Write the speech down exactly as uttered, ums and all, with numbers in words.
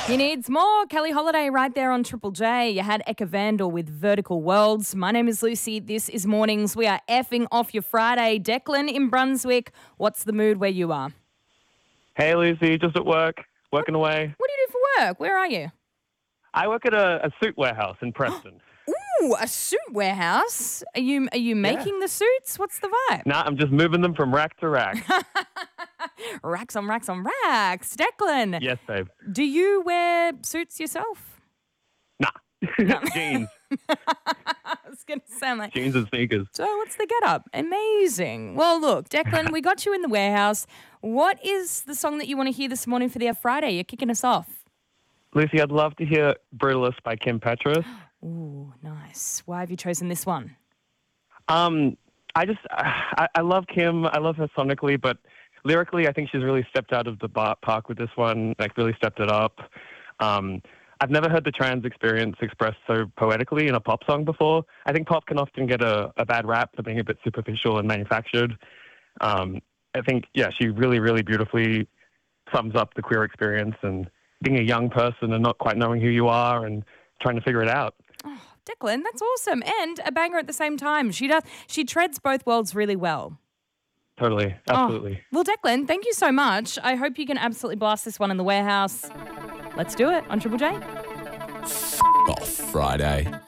He needs more. Kelly Holiday right there on Triple J. You had Eka Vandal with Vertical Worlds. My name is Lucy. This is Mornings. We are effing off your Friday. Declan in Brunswick, what's the mood where you are? Hey, Lucy, just at work, working away. What do you do for work? Where are you? I work at a, a suit warehouse in Preston. Ooh, a suit warehouse. Are you are you making Yeah. the suits? What's the vibe? Nah, I'm just moving them from rack to rack. Racks on racks on racks. Declan, Yes, babe. do you wear suits yourself? Nah. Jeans. I was going to sound like... Jeans and sneakers. So what's the get-up? Amazing. Well, look, Declan, we got you in the warehouse. What is the song that you want to hear this morning for the Friday? You're kicking us off. Lucy, I'd love to hear Brutalist by Kim Petras. Ooh, nice. Why have you chosen this one? Um, I just, I, I love Kim. I love her sonically, but lyrically, I think she's really stepped out of the bar- park with this one, like really stepped it up. Um, I've never heard the trans experience expressed so poetically in a pop song before. I think pop can often get a, a bad rap for being a bit superficial and manufactured. Um, I think, yeah, she really, really beautifully sums up the queer experience and being a young person and not quite knowing who you are and trying to figure it out. Oh, Declan, that's awesome. And a banger at the same time. She does. She treads both worlds really well. Totally. Absolutely. Oh, well, Declan, thank you so much. I hope you can absolutely blast this one in the warehouse. Let's do it on Triple J. Off Friday.